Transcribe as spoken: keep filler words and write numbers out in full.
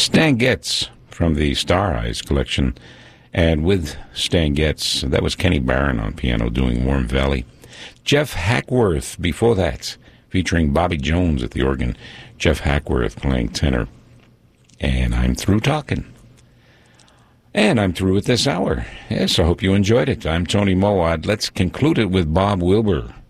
Stan Getz from the Star Eyes collection. And with Stan Getz, that was Kenny Barron on piano doing Warm Valley. Jeff Hackworth before that, featuring Bobby Jones at the organ. Jeff Hackworth playing tenor. And I'm through talking. And I'm through with this hour. Yes, I hope you enjoyed it. I'm Tony Mowat. Let's conclude it with Bob Wilber.